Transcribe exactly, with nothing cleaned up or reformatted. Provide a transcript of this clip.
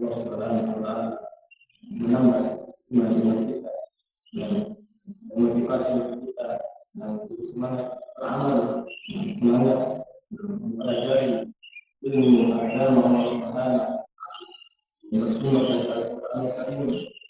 Allah Subhanahu wa taala menambah iman kita dan memotivasi kita dan semangat beramal, semangat mempelajari ilmu agama Allah Subhanahu wa taala yang bersumber dari Al-Qur'an Al-Karim